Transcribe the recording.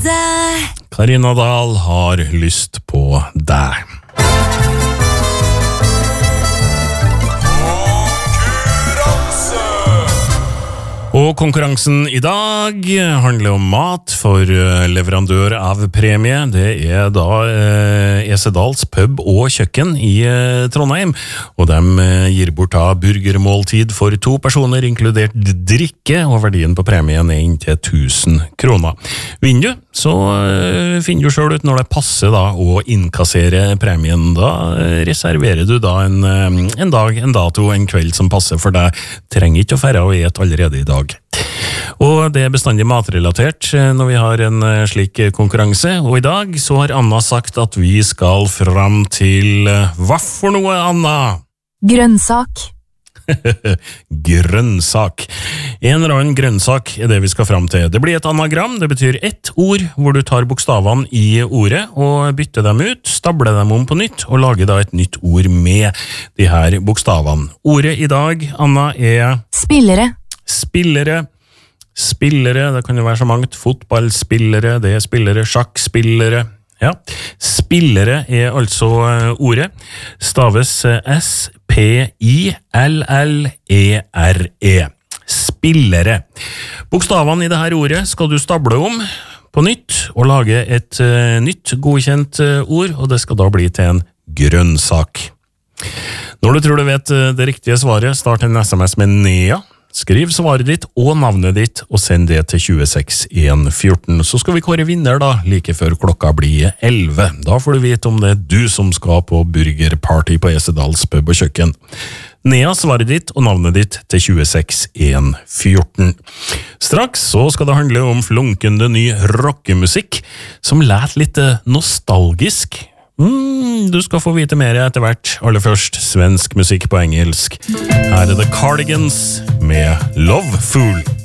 deg. Karina Dahl har lyst på deg. Og konkurransen i dag handler om mat for leverandør av premie. Det er da Esedals pub og kjøkken i Trondheim. Og de gir bort da burgermåltid for 2 personer, inkludert drikke, og verdien på premien er inntil 1000 kroner. Vinner du, så finner du selv ut når det passer da å innkassere premien. Da reserverer du da en dag, en dato, en kveld som passer for deg. Trenger ikke å fære og et allerede i dag. Og det er bestandig matrelatert når vi har en slik konkurranse, og i dag så har Anna sagt at vi skal fram til hva for noe, Anna? Grønnsak. Grønnsak. En eller annen grønnsak er det vi skal fram til. Det blir et anagram, det betyr ett ord hvor du tar bokstavene i ordet og bytter dem ut, stabler dem om på nytt og lager da et nytt ord med de her bokstavene. Ordet i dag, Anna, er Spillere. Spillere, det kan jo være så mangt. Fotballspillere, det er spillere, sjakkspillere. Ja, spillere er altså ordet. Staves S-P-I-L-L-E-R-E. Spillere. Bokstavene i dette ordet skal du stable om på nytt og lage et nytt godkjent ord, og det skal da bli til en grønnsak. Når du tror du vet det riktige svaret, start en SMS med Nea. Skriv svaret ditt og navnet ditt, og send det til 26114. Så skal vi kåre vinner da, like før klokka blir 11. Da får du vite om det er du som skal på burgerparty på Esedals pub og kjøkken. Nea, svaret ditt og navnet ditt til 26114. Straks så skal det handle om flunkende ny rockemusikk, som lät litt nostalgisk. Du skal få vite mer etter hvert. Aller først svensk musikk på engelsk. Her er The Cardigans med Love Fool.